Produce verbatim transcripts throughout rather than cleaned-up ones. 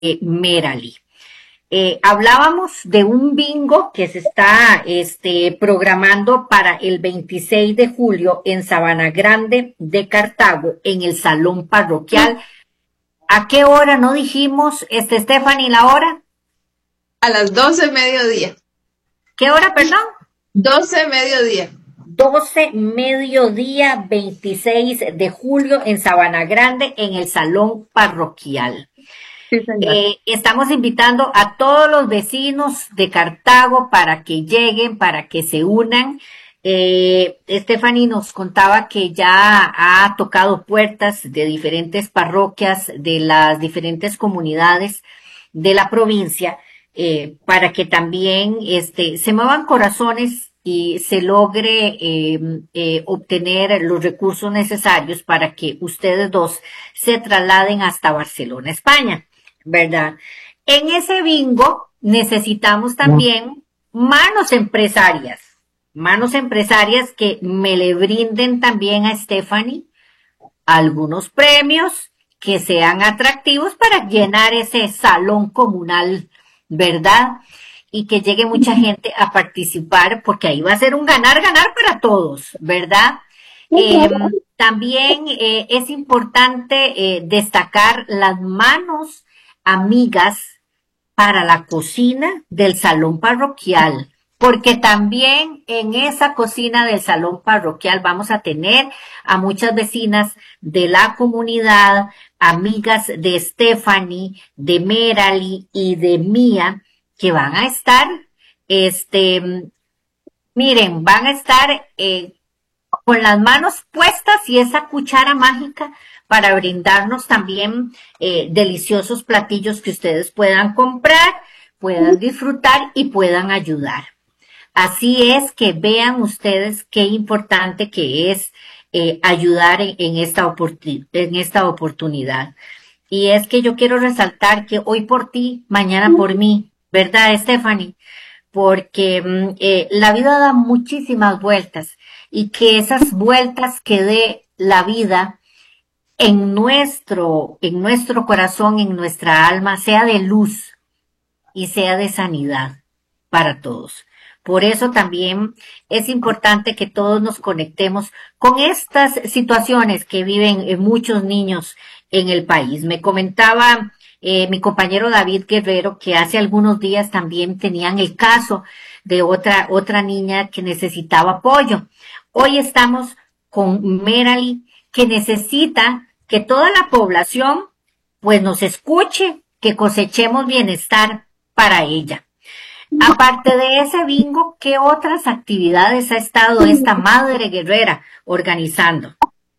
eh, Merali. Eh, hablábamos de un bingo que se está este, programando para el veintiséis de julio en Sabana Grande de Cartago, en el Salón Parroquial. ¿A qué hora no dijimos, este, Stephanie, la hora? A las doce mediodía. ¿Qué hora, perdón? doce mediodía. doce mediodía, veintiséis de julio en Sabana Grande, en el Salón Parroquial. Sí, señor. Eh, estamos invitando a todos los vecinos de Cartago para que lleguen, para que se unan. Eh, Stephanie nos contaba que ya ha tocado puertas de diferentes parroquias, de las diferentes comunidades de la provincia, eh, para que también este, se muevan corazones y se logre eh, eh, obtener los recursos necesarios para que ustedes dos se trasladen hasta Barcelona, España, ¿verdad? En ese bingo necesitamos también manos empresarias, manos empresarias que me le brinden también a Stephanie algunos premios que sean atractivos para llenar ese salón comunal, ¿verdad? Y que llegue mucha gente a participar, porque ahí va a ser un ganar-ganar para todos, ¿verdad? Eh, también eh, es importante eh, destacar las manos amigas para la cocina del salón parroquial, porque también en esa cocina del salón parroquial vamos a tener a muchas vecinas de la comunidad, amigas de Stephanie, de Merali y de Mía, que van a estar, este, miren, van a estar eh, con las manos puestas y esa cuchara mágica para brindarnos también eh, deliciosos platillos que ustedes puedan comprar, puedan disfrutar y puedan ayudar. Así es que vean ustedes qué importante que es eh, ayudar en, en, esta oportun en esta oportunidad. Y es que yo quiero resaltar que hoy por ti, mañana por mí, ¿verdad, Stephanie? Porque eh, la vida da muchísimas vueltas y que esas vueltas que dé la vida en nuestro, en nuestro corazón, en nuestra alma, sea de luz y sea de sanidad para todos. Por eso también es importante que todos nos conectemos con estas situaciones que viven muchos niños en el país. Me comentaba eh, mi compañero David Guerrero que hace algunos días también tenían el caso de otra, otra niña que necesitaba apoyo. Hoy estamos con Merali, que necesita que toda la población pues nos escuche, que cosechemos bienestar para ella. Aparte de ese bingo, ¿qué otras actividades ha estado esta madre guerrera organizando?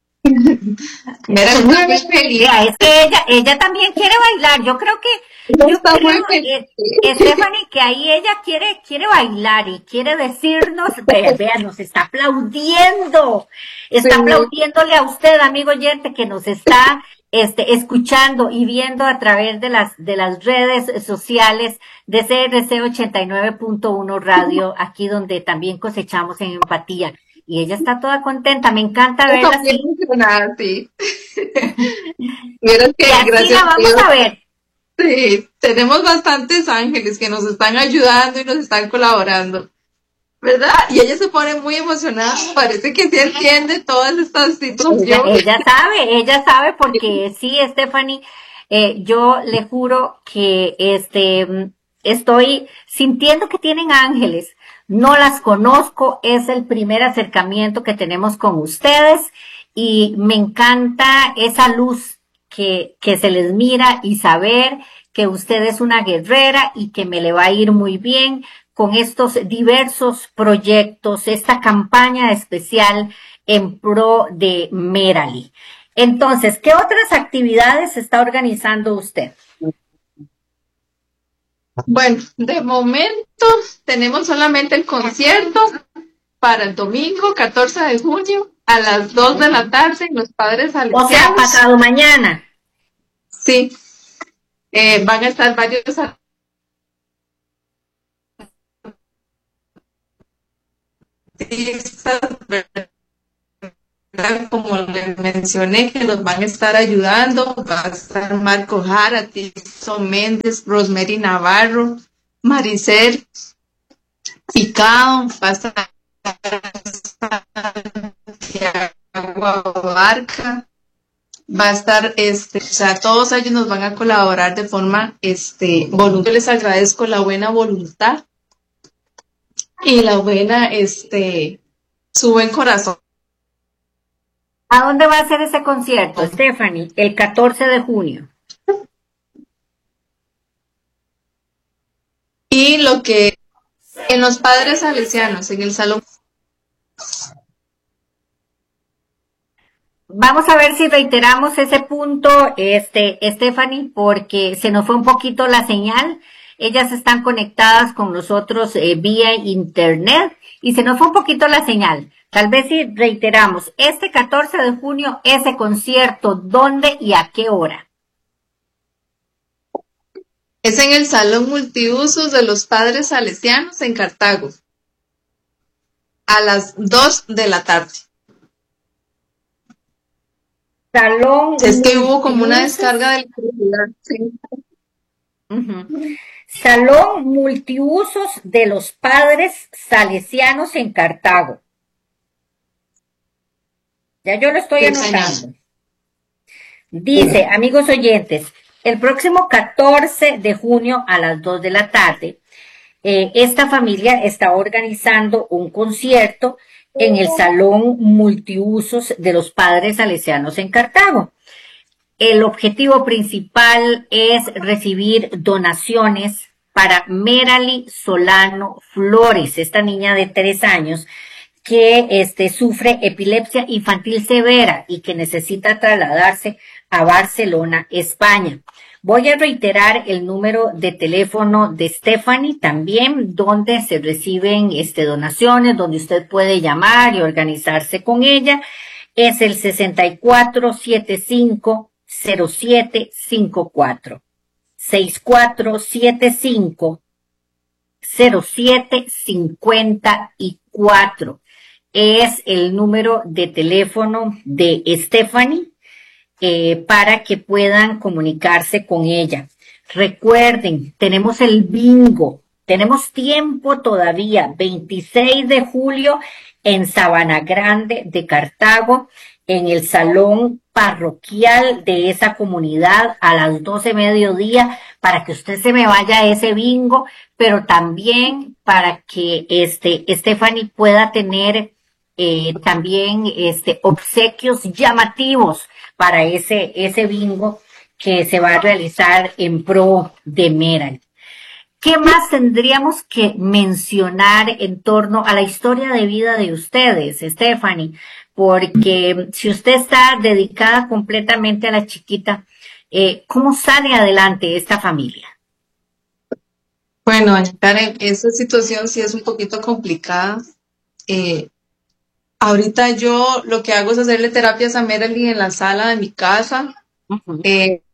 Mira, es muy feliz. Es que ella, ella también quiere bailar. Yo creo que, yo Está creo, muy feliz. eh, Stephanie, que ahí ella quiere, quiere bailar y quiere decirnos, vea, vea, nos está aplaudiendo, está Sí. aplaudiéndole a usted, amigo oyente, que nos está este, escuchando y viendo a través de las, de las redes sociales de C R C ochenta y nueve punto uno Radio, aquí donde también cosechamos en empatía. Y ella está toda contenta, me encanta verla Está muy así. emocionada, sí. Mira que Y así gracias la a vamos Dios, a ver. sí, tenemos bastantes ángeles que nos están ayudando y nos están colaborando, ¿verdad? Y ella se pone muy emocionada, parece que sí entiende todas estas Ella, situaciones. ella sabe, ella sabe porque sí, Stephanie, eh, yo le juro que este mm, estoy sintiendo que tienen ángeles. No las conozco, es el primer acercamiento que tenemos con ustedes y me encanta esa luz que, que se les mira y saber que usted es una guerrera y que me le va a ir muy bien con estos diversos proyectos, esta campaña especial en pro de Merali. Entonces, ¿qué otras actividades está organizando usted? Bueno, de momento tenemos solamente el concierto para el domingo catorce de junio a las dos de la tarde en Los Padres O sea, Salesianos. pasado mañana. Sí, eh, van a estar varios artistas, como les mencioné, que nos van a estar ayudando. Va a estar Marco Jara, Tiso Méndez, Rosemary Navarro, Maricel Picado, va a estar Santiago Abarca, va a estar, este, o sea, todos ellos nos van a colaborar de forma, este, voluntaria. Les agradezco la buena voluntad y la buena, este, su buen corazón. ¿A dónde va a ser ese concierto, Stephanie? El catorce de junio. Y lo que en los Padres Salesianos, en el salón. Vamos a ver si reiteramos ese punto, este, Stephanie, porque se nos fue un poquito la señal. Ellas están conectadas con nosotros eh, vía internet y se nos fue un poquito la señal. Tal vez si reiteramos, este catorce de junio, ese concierto, ¿dónde y a qué hora? Es en el Salón Multiusos de los Padres Salesianos en Cartago, a las dos de la tarde. Salón Es que hubo como una descarga de electricidad. Sí. Uh-huh. Salón Multiusos de los Padres Salesianos en Cartago. Ya yo lo estoy anotando. Dice, amigos oyentes, el próximo catorce de junio a las dos de la tarde, eh, esta familia está organizando un concierto en el Salón Multiusos de los Padres Salesianos en Cartago. El objetivo principal es recibir donaciones para Merali Solano Flores, esta niña de tres años que este, sufre epilepsia infantil severa y que necesita trasladarse a Barcelona, España. Voy a reiterar el número de teléfono de Stephanie también, donde se reciben este, donaciones, donde usted puede llamar y organizarse con ella. Es el sesenta y cuatro setenta y cinco cero siete cincuenta y cuatro. sesenta y cuatro setenta y cinco cero siete cincuenta y cuatro. Es el número de teléfono de Stephanie eh, para que puedan comunicarse con ella. Recuerden, tenemos el bingo, tenemos tiempo todavía, veintiséis de julio en Sabana Grande de Cartago, en el salón parroquial de esa comunidad a las doce mediodía, para que usted se me vaya a ese bingo, pero también para que este Stephanie pueda tener eh, también este obsequios llamativos para ese ese bingo que se va a realizar en pro de Merali. ¿Qué más tendríamos que mencionar en torno a la historia de vida de ustedes, Stephanie? Porque si usted está dedicada completamente a la chiquita, eh, ¿cómo sale adelante esta familia? Bueno, Karen, esa situación sí es un poquito complicada. Eh, ahorita yo lo que hago es hacerle terapias a Merali en la sala de mi casa, uh-huh. eh,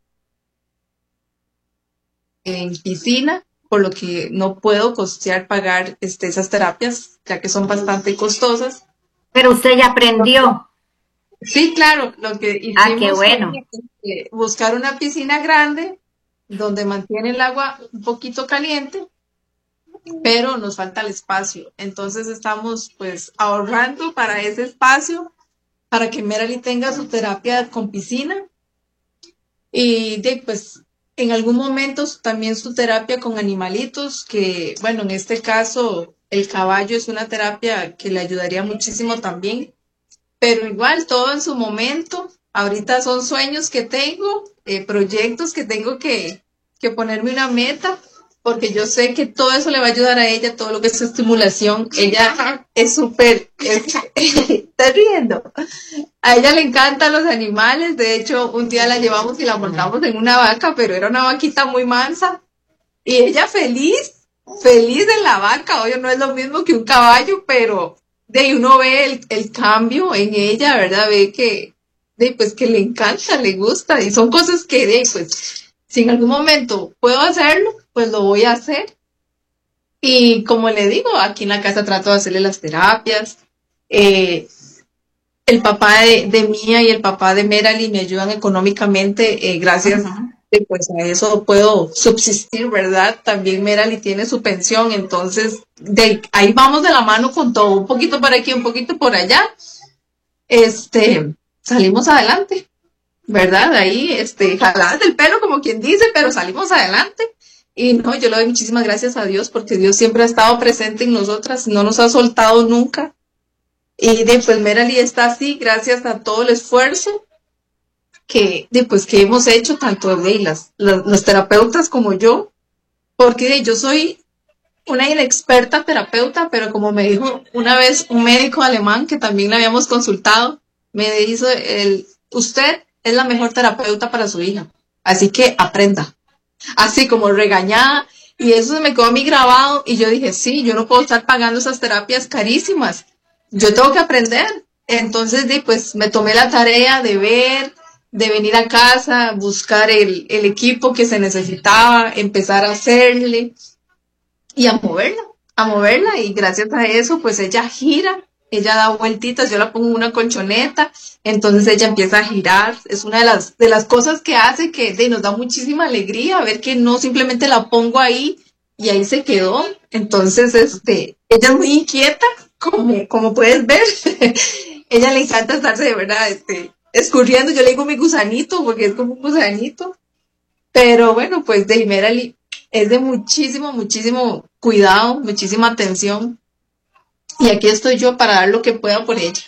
en piscina, por lo que no puedo costear pagar este, esas terapias, ya que son bastante costosas. Pero usted ya aprendió. Sí, claro, lo que hicimos ah, qué bueno. fue buscar una piscina grande donde mantiene el agua un poquito caliente, pero nos falta el espacio. Entonces estamos pues ahorrando para ese espacio, para que Merali tenga su terapia con piscina y de pues en algún momento también su terapia con animalitos, que bueno, en este caso el caballo es una terapia que le ayudaría muchísimo también, pero igual todo en su momento. Ahorita son sueños que tengo, eh, proyectos que tengo que, que ponerme una meta, porque yo sé que todo eso le va a ayudar a ella, todo lo que es estimulación. Ella es súper, está riendo. A ella le encantan los animales. De hecho, un día la llevamos y la montamos en una vaca, pero era una vaquita muy mansa. Y ella feliz, feliz de la vaca. Oye, no es lo mismo que un caballo, pero de ahí uno ve el, el cambio en ella, ¿verdad? Ve que, de, pues, que le encanta, le gusta. Y son cosas que, de, pues, si en algún momento puedo hacerlo, pues lo voy a hacer. Y como le digo, aquí en la casa trato de hacerle las terapias. Eh, el papá de, de Mía y el papá de Merali me ayudan económicamente, eh, gracias, Ujú. eh, pues a eso puedo subsistir, ¿verdad? También Merali tiene su pensión, entonces de ahí vamos de la mano con todo, un poquito por aquí, un poquito por allá, este, salimos adelante, ¿verdad? Ahí, este, jaladas del pelo, como quien dice, pero salimos adelante. Y no, yo le doy muchísimas gracias a Dios porque Dios siempre ha estado presente en nosotras, no nos ha soltado nunca. Y de, pues Merali está así gracias a todo el esfuerzo que, de, pues, que hemos hecho, tanto de las, las, las terapeutas como yo, porque de, yo soy una inexperta terapeuta, pero como me dijo una vez un médico alemán que también le habíamos consultado, me dijo, el, usted es la mejor terapeuta para su hija, así que aprenda. Así como regañada, y eso se me quedó a mí grabado, y yo dije, sí, yo no puedo estar pagando esas terapias carísimas, yo tengo que aprender. Entonces, de, pues me tomé la tarea de ver, de venir a casa, buscar el, el equipo que se necesitaba, empezar a hacerle, y a moverla, a moverla, y gracias a eso, pues ella gira, ella da vueltitas, yo la pongo en una colchoneta, entonces ella empieza a girar, es una de las, de las cosas que hace que de, nos da muchísima alegría, ver que no simplemente la pongo ahí y ahí se quedó, entonces este, ella es muy inquieta, como, como puedes ver, ella le encanta estarse de verdad, este, escurriendo, yo le digo mi gusanito, porque es como un gusanito, pero bueno, pues de Merali es de muchísimo, muchísimo cuidado, muchísima atención. Y aquí estoy yo para dar lo que pueda por ella.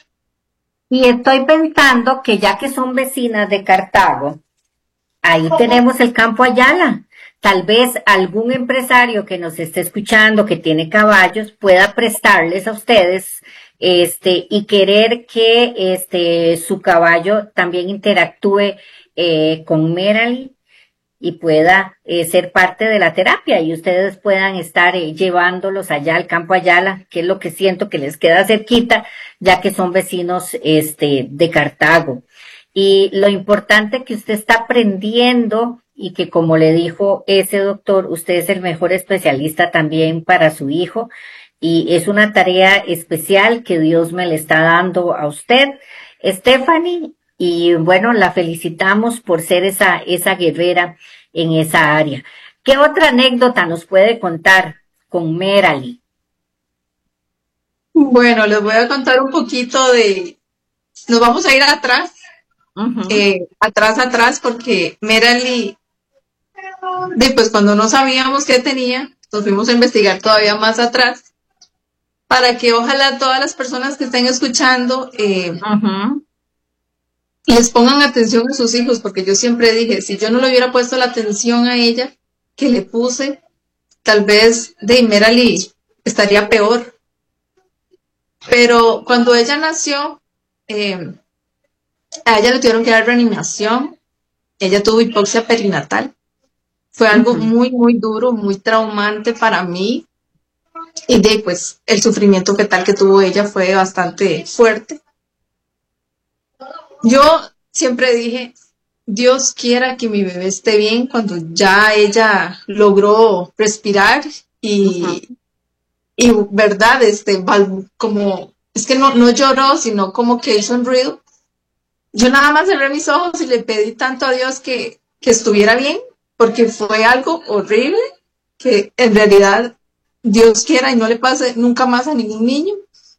Y estoy pensando que ya que son vecinas de Cartago, ahí tenemos el Campo Ayala. Tal vez algún empresario que nos esté escuchando, que tiene caballos, pueda prestarles a ustedes, este, y querer que este su caballo también interactúe eh, con Merali y pueda eh, ser parte de la terapia y ustedes puedan estar eh, llevándolos allá al Campo Ayala, que es lo que siento que les queda cerquita, ya que son vecinos este de Cartago. Y lo importante que usted está aprendiendo y que como le dijo ese doctor, usted es el mejor especialista también para su hijo y es una tarea especial que Dios me le está dando a usted, Stephanie, y bueno, la felicitamos por ser esa, esa guerrera en esa área. ¿Qué otra anécdota nos puede contar con Merali? Bueno, les voy a contar un poquito de... Nos vamos a ir atrás, Uh-huh. eh, atrás, atrás, porque Merali, de, pues cuando no sabíamos qué tenía, nos fuimos a investigar todavía más atrás, para que ojalá todas las personas que estén escuchando eh, Uh-huh. les pongan atención a sus hijos, porque yo siempre dije, si yo no le hubiera puesto la atención a ella que le puse, tal vez de Merali estaría peor. Pero cuando ella nació, eh, a ella le tuvieron que dar reanimación, ella tuvo hipoxia perinatal, fue algo Uh-huh. muy, muy duro, muy traumante para mí, y de pues el sufrimiento que tal que tuvo ella fue bastante fuerte. Yo siempre dije, Dios quiera que mi bebé esté bien cuando ya ella logró respirar Uh-huh. y, y verdad, este, como, es que no, no lloró, sino como que hizo un ruido. Yo nada más cerré mis ojos y le pedí tanto a Dios que, que estuviera bien, porque fue algo horrible, que en realidad Dios quiera y no le pase nunca más a ningún niño.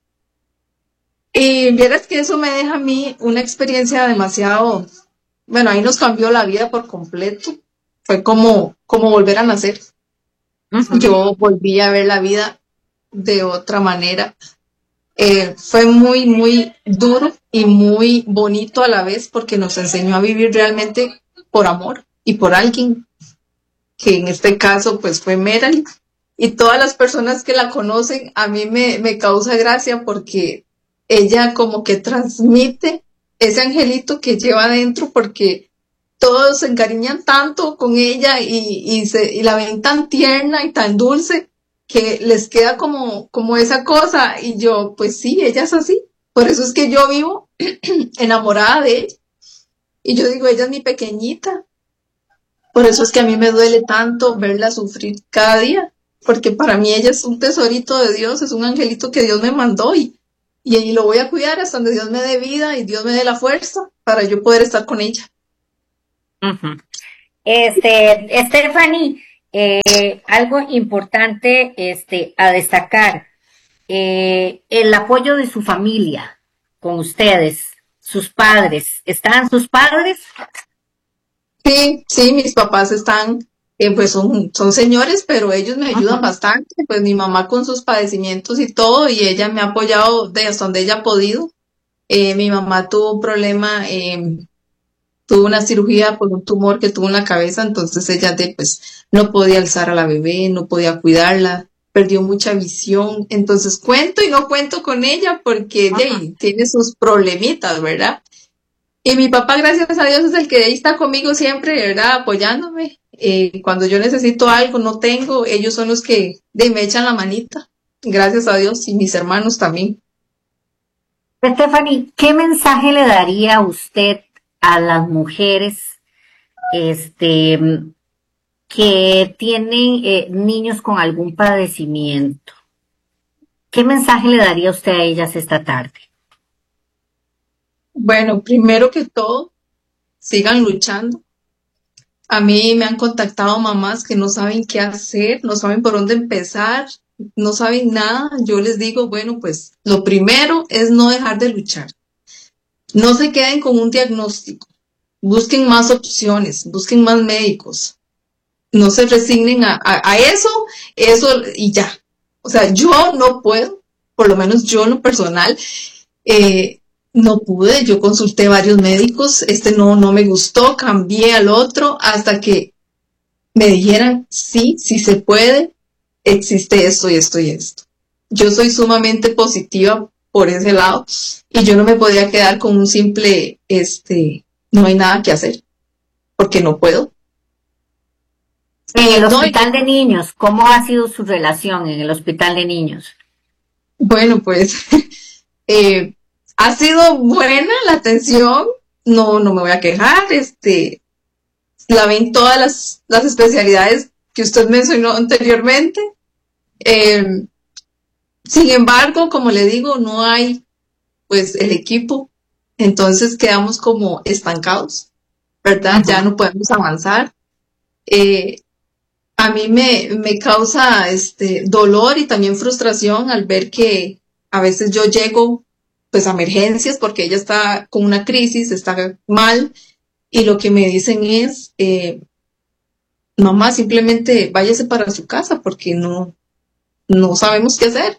Y vieras que eso me deja a mí una experiencia demasiado, bueno, ahí nos cambió la vida por completo. Fue como, como volver a nacer. Uh-huh. Yo volví a ver la vida de otra manera. Eh, fue muy, muy duro y muy bonito a la vez porque nos enseñó a vivir realmente por amor y por alguien, que en este caso pues fue Merali. Y todas las personas que la conocen, a mí me, me causa gracia porque ella como que transmite ese angelito que lleva adentro porque todos se encariñan tanto con ella y, y, se, y la ven tan tierna y tan dulce que les queda como, como esa cosa. Y yo, pues sí, ella es así. Por eso es que yo vivo enamorada de ella. Y yo digo, ella es mi pequeñita. Por eso es que a mí me duele tanto verla sufrir cada día. Porque para mí ella es un tesorito de Dios, es un angelito que Dios me mandó. Y, y, y lo voy a cuidar hasta donde Dios me dé vida y Dios me dé la fuerza para yo poder estar con ella. Ujú. Este, Stephanie, eh, algo importante, este, a destacar, eh, el apoyo de su familia con ustedes, sus padres. ¿Están sus padres? Sí, sí, mis papás están, eh, pues son, son señores, pero ellos me ayudan Ujú. bastante, pues mi mamá con sus padecimientos y todo, y ella me ha apoyado de hasta donde ella ha podido. Eh, mi mamá tuvo un problema, eh, tuvo una cirugía por un tumor que tuvo en la cabeza, entonces ella de, pues no podía alzar a la bebé, no podía cuidarla, perdió mucha visión, entonces cuento y no cuento con ella porque de Ujú. ahí tiene sus problemitas, ¿verdad? Y mi papá, gracias a Dios, es el que ahí está conmigo siempre, ¿verdad? Apoyándome. Eh, cuando yo necesito algo, no tengo, ellos son los que de, me echan la manita. Gracias a Dios y mis hermanos también. Stephanie, ¿qué mensaje le daría usted a las mujeres, este, que tienen eh, niños con algún padecimiento? ¿Qué mensaje le daría usted a ellas esta tarde? Bueno, primero que todo, sigan luchando. A mí me han contactado mamás que no saben qué hacer, no saben por dónde empezar, no saben nada. Yo les digo, bueno, pues lo primero es no dejar de luchar. No se queden con un diagnóstico. Busquen más opciones, busquen más médicos. No se resignen a, a, a eso, eso y ya. O sea, yo no puedo, por lo menos yo en lo personal, eh, no pude, yo consulté varios médicos, este no, no me gustó, cambié al otro hasta que me dijeran, sí, sí se puede, existe esto y esto y esto. Yo soy sumamente positiva por ese lado y yo no me podía quedar con un simple, este, no hay nada que hacer, porque no puedo. En el Y no, hospital de niños, ¿cómo ha sido su relación en el hospital de niños? bueno, pues eh, ha sido buena la atención, no, no me voy a quejar, este, la ven todas las, las especialidades que usted mencionó anteriormente. Eh, Sin embargo, como le digo, no hay pues el equipo, entonces quedamos como estancados, ¿verdad? Ya Ujú. no podemos avanzar. Eh, a mí me, me causa este dolor y también frustración al ver que a veces yo llego pues a emergencias porque ella está con una crisis, está mal y lo que me dicen es, eh, mamá, simplemente váyase para su casa porque no, no sabemos qué hacer.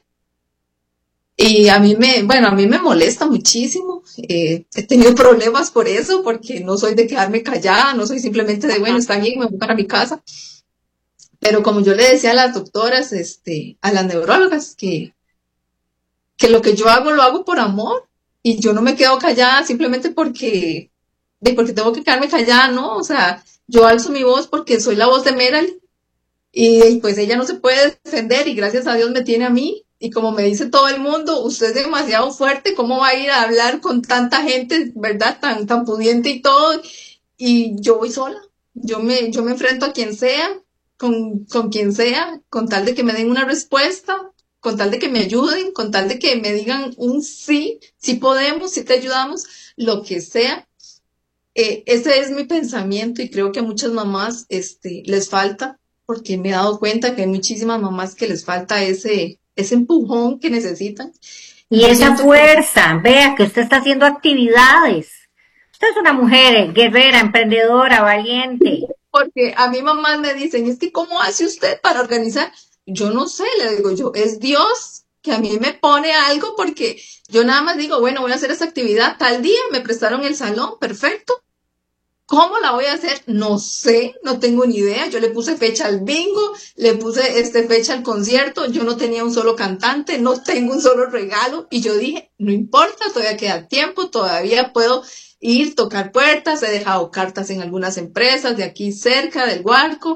Y a mí me, bueno, a mí me molesta muchísimo. Eh, he tenido problemas por eso, porque no soy de quedarme callada, no soy simplemente de, bueno, está bien, me voy para mi casa. Pero como yo le decía a las doctoras, este, a las neurólogas, que, que lo que yo hago lo hago por amor y yo no me quedo callada simplemente porque, de, porque tengo que quedarme callada, ¿no? O sea, yo alzo mi voz porque soy la voz de Meral y, y pues ella no se puede defender y gracias a Dios me tiene a mí. Y como me dice todo el mundo, usted es demasiado fuerte, ¿cómo va a ir a hablar con tanta gente, verdad? Tan, tan pudiente y todo. Y yo voy sola. Yo me, yo me enfrento a quien sea, con, con quien sea, con tal de que me den una respuesta, con tal de que me ayuden, con tal de que me digan un sí, sí podemos, sí te ayudamos, lo que sea. Eh, ese es mi pensamiento y creo que a muchas mamás este, les falta, porque me he dado cuenta que hay muchísimas mamás que les falta ese, ese empujón que necesitan. Y Y yo esa siento que, fuerza, vea que usted está haciendo actividades. Usted es una mujer eh, guerrera, emprendedora, valiente. porque a mi mamá me dicen, es que ¿cómo hace usted para organizar? Yo no sé, le digo yo, es Dios que a mí me pone algo porque yo nada más digo, bueno, voy a hacer esa actividad tal día, me prestaron el salón, perfecto. ¿Cómo la voy a hacer? No sé, no tengo ni idea. Yo le puse fecha al bingo, le puse este fecha al concierto, yo no tenía un solo cantante, no tengo un solo regalo y yo dije, no importa, todavía queda tiempo, todavía puedo ir, tocar puertas, he dejado cartas en algunas empresas de aquí cerca del Huarco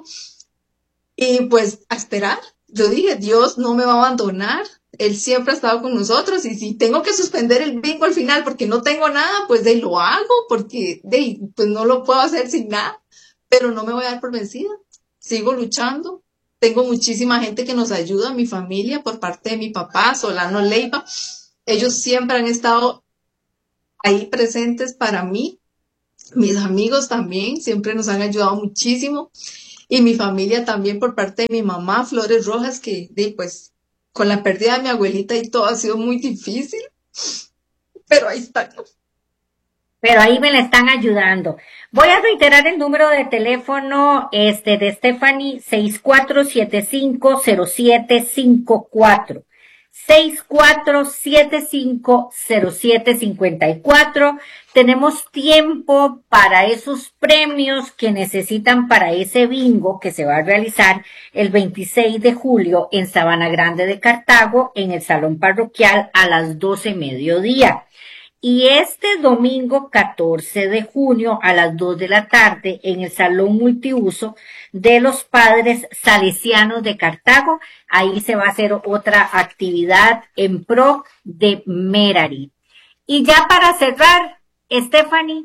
y pues a esperar. Yo dije, Dios no me va a abandonar. Él siempre ha estado con nosotros y si tengo que suspender el bingo al final porque no tengo nada, pues de ahí lo hago porque de ahí, pues no lo puedo hacer sin nada, pero no me voy a dar por vencida. Sigo luchando. Tengo muchísima gente que nos ayuda, mi familia, por parte de mi papá, Solano Leiva. Ellos siempre han estado ahí presentes para mí. Mis amigos también siempre nos han ayudado muchísimo. Y mi familia también por parte de mi mamá, Flores Rojas, que de, pues con la pérdida de mi abuelita y todo ha sido muy difícil. Pero ahí está. Pero ahí me la están ayudando. Voy a reiterar el número de teléfono este de Stephanie, seis cuatro siete cinco cero siete cinco cuatro. seis cuatro siete cinco cero siete cinco cuatro. Tenemos tiempo para esos premios que necesitan para ese bingo que se va a realizar el veintiséis de julio en Sabana Grande de Cartago, en el Salón Parroquial a las doce mediodía. Y este domingo catorce de junio a las dos de la tarde en el Salón Multiuso de los Padres Salesianos de Cartago. Ahí se va a hacer otra actividad en pro de Merari. Y ya para cerrar, Stephanie,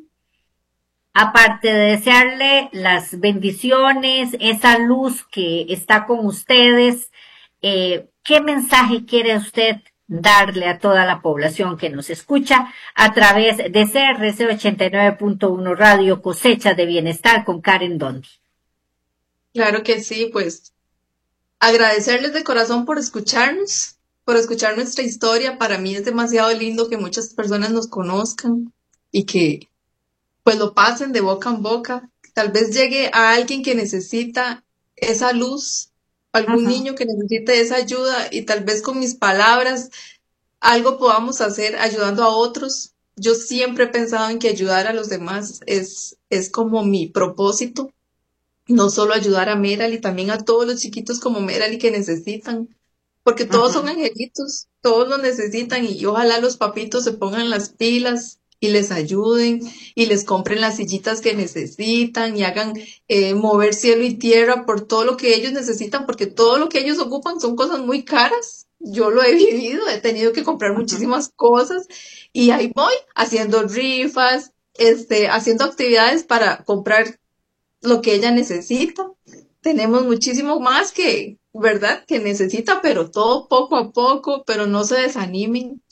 aparte de desearle las bendiciones, esa luz que está con ustedes, eh, ¿qué mensaje quiere usted darle a toda la población que nos escucha a través de C R C ochenta y nueve punto uno Radio Cosechas de Bienestar con Karen Dondi? Claro que sí, pues agradecerles de corazón por escucharnos, por escuchar nuestra historia. Para mí es demasiado lindo que muchas personas nos conozcan y que pues lo pasen de boca en boca. Tal vez llegue a alguien que necesita esa luz, algún Ajá. niño que necesite esa ayuda y tal vez con mis palabras algo podamos hacer ayudando a otros. Yo siempre he pensado en que ayudar a los demás es, es como mi propósito. No solo ayudar a Merali, también a todos los chiquitos como Merali que necesitan, porque todos son Ajá. angelitos, todos lo necesitan y ojalá los papitos se pongan las pilas y les ayuden y les compren las sillitas que necesitan y hagan eh, mover cielo y tierra por todo lo que ellos necesitan, porque todo lo que ellos ocupan son cosas muy caras. Yo lo he vivido, he tenido que comprar muchísimas cosas y ahí voy haciendo rifas, este, haciendo actividades para comprar lo que ella necesita. Tenemos muchísimo más que, ¿verdad? Que necesita, pero todo poco a poco, pero no se desanimen.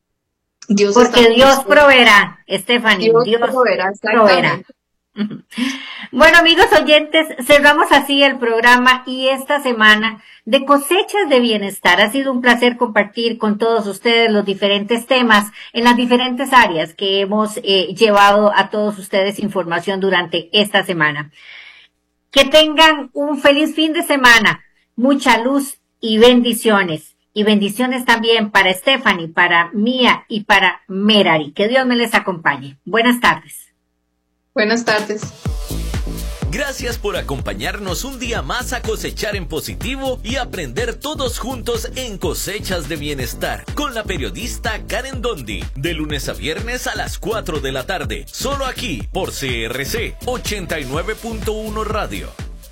Dios está Porque con Dios ustedes. proveerá, Stephanie, Dios Dios proveerá, proveerá. exactamente. Bueno, amigos oyentes, cerramos así el programa y esta semana de Cosechas de Bienestar. Ha sido un placer compartir con todos ustedes los diferentes temas en las diferentes áreas que hemos eh, llevado a todos ustedes información durante esta semana. Que tengan un feliz fin de semana, mucha luz y bendiciones. Y bendiciones también para Stephanie, para Mía y para Merari. Que Dios me les acompañe. Buenas tardes. Buenas tardes. Gracias por acompañarnos un día más a cosechar en positivo y aprender todos juntos en Cosechas de Bienestar con la periodista Karen Dondi, de lunes a viernes a las cuatro de la tarde, solo aquí por C R C ochenta y nueve punto uno Radio.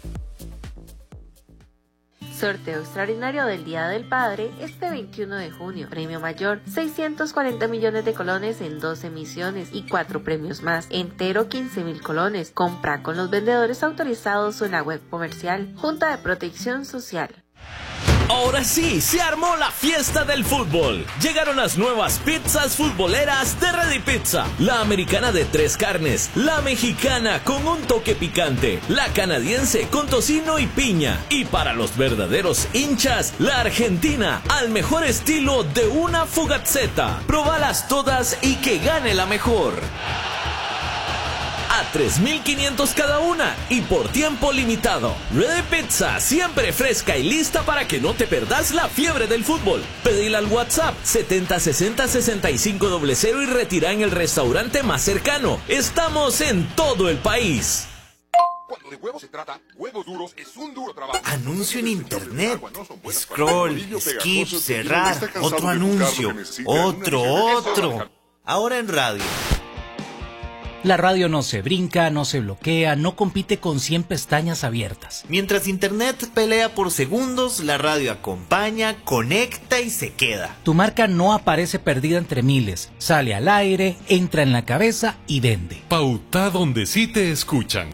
Sorteo extraordinario del Día del Padre este veintiuno de junio. Premio mayor, seiscientos cuarenta millones de colones en dos emisiones y cuatro premios más. Entero quince mil colones. Compra con los vendedores autorizados o en la web comercial. Junta de Protección Social. Ahora sí, se armó la fiesta del fútbol. Llegaron las nuevas pizzas futboleras de Ready Pizza. La americana de tres carnes, la mexicana con un toque picante, la canadiense con tocino y piña. Y para los verdaderos hinchas, la argentina, al mejor estilo de una fugazzetta. Probalas todas y que gane la mejor. A tres mil quinientos cada una y por tiempo limitado. Ready Pizza, siempre fresca y lista para que no te perdas la fiebre del fútbol. Pedila al WhatsApp setenta sesenta sesenta y cinco cero cero y retira en el restaurante más cercano. Estamos en todo el país. Cuando de huevos se trata, Huevos Duros es un duro trabajo. Anuncio en internet. Scroll, skip, cerrar. Otro anuncio. Otro, otro. Ahora en radio. La radio no se brinca, no se bloquea, no compite con cien pestañas abiertas. Mientras internet pelea por segundos, la radio acompaña, conecta y se queda. Tu marca no aparece perdida entre miles, sale al aire, entra en la cabeza y vende. Pauta donde sí te escuchan.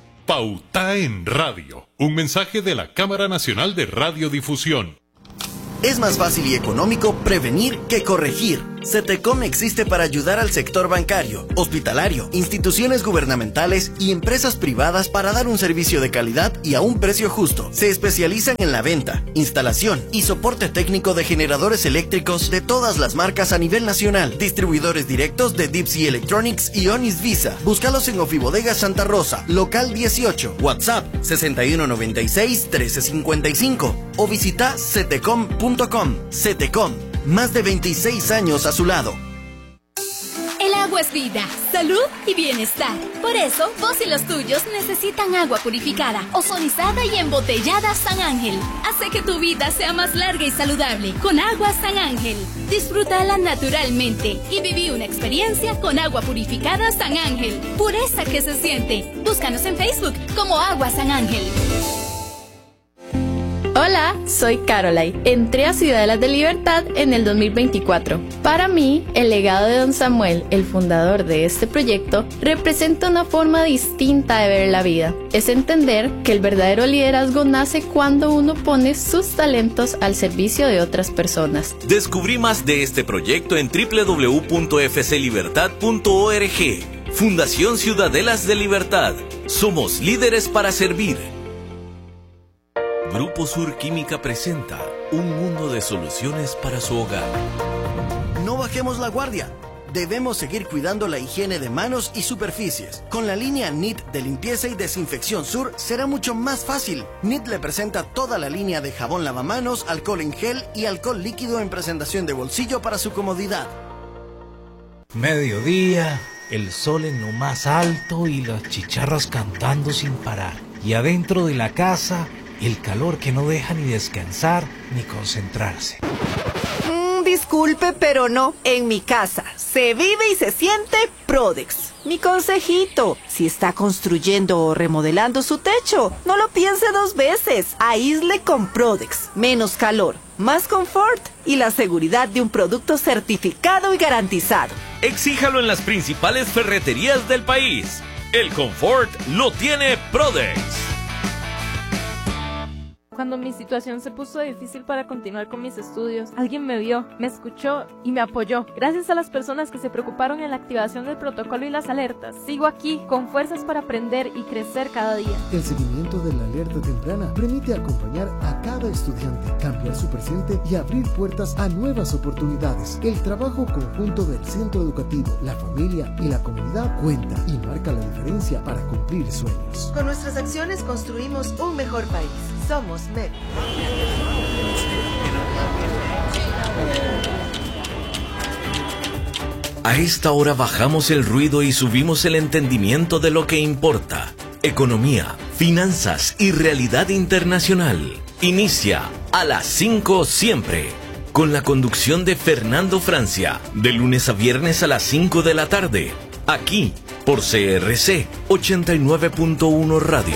Pauta en radio. Un mensaje de la Cámara Nacional de Radiodifusión. Es más fácil y económico prevenir que corregir. CETECOM existe para ayudar al sector bancario, hospitalario, instituciones gubernamentales y empresas privadas para dar un servicio de calidad y a un precio justo. Se especializan en la venta, instalación y soporte técnico de generadores eléctricos de todas las marcas a nivel nacional. Distribuidores directos de Deep Sea Electronics y Onis Visa. Búscalos en Ofibodega Santa Rosa, local dieciocho, WhatsApp sesenta y uno noventa y seis trece cincuenta y cinco o visita cetecom punto com. CETECOM, más de veintiséis años a su lado. El agua es vida, salud y bienestar. Por eso, vos y los tuyos necesitan agua purificada, ozonizada y embotellada San Ángel. Hace que tu vida sea más larga y saludable con agua San Ángel. Disfrútala naturalmente y viví una experiencia con agua purificada San Ángel. Pureza que se siente. Búscanos en Facebook como Agua San Ángel. Hola, soy Caroline. Entré a Ciudadelas de Libertad en el dos mil veinticuatro. Para mí, el legado de don Samuel, el fundador de este proyecto, representa una forma distinta de ver la vida. Es entender que el verdadero liderazgo nace cuando uno pone sus talentos al servicio de otras personas. Descubrí más de este proyecto en doble u doble u doble u punto f c libertad punto org. Fundación Ciudadelas de Libertad. Somos líderes para servir. Grupo Sur Química presenta un mundo de soluciones para su hogar. No bajemos la guardia. Debemos seguir cuidando la higiene de manos y superficies. Con la línea N I T de limpieza y desinfección Sur será mucho más fácil. N I T le presenta toda la línea de jabón lavamanos, alcohol en gel y alcohol líquido en presentación de bolsillo para su comodidad. Mediodía, el sol en lo más alto y las chicharras cantando sin parar. Y adentro de la casa, el calor que no deja ni descansar ni concentrarse. Mm, disculpe, pero no. En mi casa se vive y se siente Prodex. Mi consejito, si está construyendo o remodelando su techo, no lo piense dos veces. Aísle con Prodex. Menos calor, más confort y la seguridad de un producto certificado y garantizado. Exíjalo en las principales ferreterías del país. El confort lo tiene Prodex. Cuando mi situación se puso difícil para continuar con mis estudios, alguien me vio, me escuchó y me apoyó. Gracias a las personas que se preocuparon en la activación del protocolo y las alertas, sigo aquí con fuerzas para aprender y crecer cada día. El seguimiento de la alerta temprana permite acompañar a cada estudiante, cambiar su presente y abrir puertas a nuevas oportunidades. El trabajo conjunto del centro educativo, la familia y la comunidad cuenta y marca la diferencia para cumplir sueños. Con nuestras acciones construimos un mejor país. Somos M E P. A esta hora bajamos el ruido y subimos el entendimiento de lo que importa. Economía, finanzas y realidad internacional. Inicia a las cinco siempre. Con la conducción de Fernando Francia. De lunes a viernes a las cinco de la tarde. Aquí, por C R C ochenta y nueve punto uno Radio.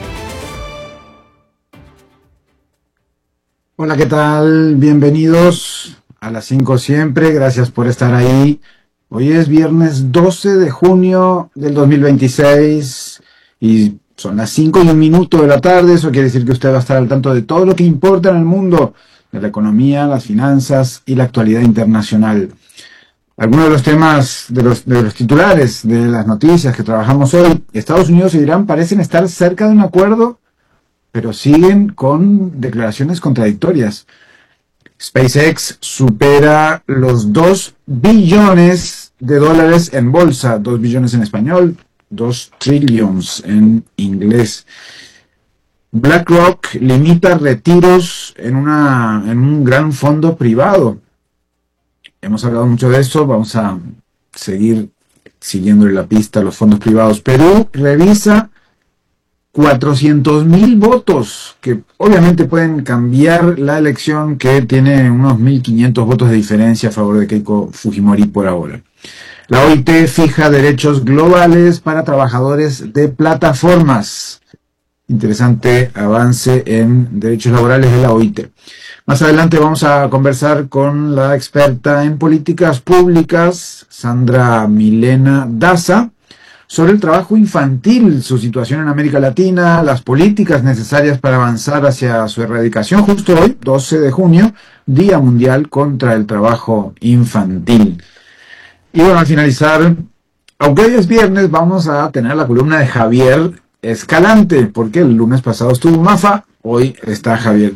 Hola, ¿qué tal? Bienvenidos a las cinco siempre, gracias por estar ahí. Hoy es viernes doce de junio del dos mil veintiséis y son las cinco y un minuto de la tarde. Eso quiere decir que usted va a estar al tanto de todo lo que importa en el mundo, de la economía, las finanzas y la actualidad internacional. Algunos de los temas, de los, de los titulares de las noticias que trabajamos hoy: Estados Unidos e Irán parecen estar cerca de un acuerdo, pero siguen con declaraciones contradictorias. SpaceX supera los dos billones de dólares en bolsa, dos billones en español, dos trillions en inglés. BlackRock limita retiros en, una, en un gran fondo privado. Hemos hablado mucho de eso, vamos a seguir siguiéndole la pista a los fondos privados. Perú revisa cuatrocientos mil votos, que obviamente pueden cambiar la elección, que tiene unos mil quinientos votos de diferencia a favor de Keiko Fujimori por ahora. La O I T fija derechos globales para trabajadores de plataformas. Interesante avance en derechos laborales de la O I T. Más adelante vamos a conversar con la experta en políticas públicas, Sandra Milena Daza, sobre el trabajo infantil, su situación en América Latina, las políticas necesarias para avanzar hacia su erradicación. Justo hoy, doce de junio, Día Mundial contra el Trabajo Infantil. Y bueno, al finalizar, aunque hoy es viernes, vamos a tener la columna de Javier Escalante, porque el lunes pasado estuvo Mafa, hoy está Javier.